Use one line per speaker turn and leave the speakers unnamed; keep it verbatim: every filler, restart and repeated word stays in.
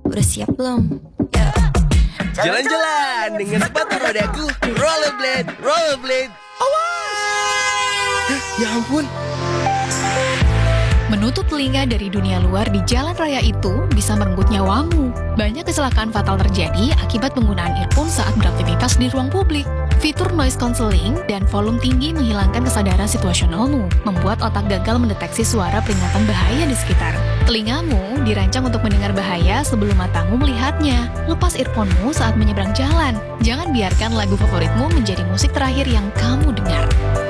Udah siap belum? Ya.
Jalan-jalan dengan sepatu rodaku. Rollerblade, rollerblade. Awas! Ya ampun.
Menutup telinga dari dunia luar di jalan raya itu bisa merenggut nyawamu. Banyak kecelakaan fatal terjadi akibat penggunaan earphone saat beraktivitas di ruang publik. Fitur noise cancelling dan volume tinggi menghilangkan kesadaran situasionalmu, membuat otak gagal mendeteksi suara peringatan bahaya di sekitar. Telingamu dirancang untuk mendengar bahaya sebelum matamu melihatnya. Lepas earphone-mu saat menyeberang jalan. Jangan biarkan lagu favoritmu menjadi musik terakhir yang kamu dengar.